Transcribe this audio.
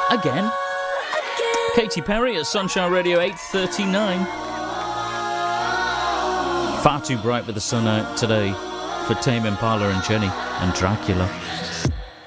Again. Katy Perry at Sunshine Radio 8:39. Far too bright with the sun out today for Tame Impala and Jenny and Dracula.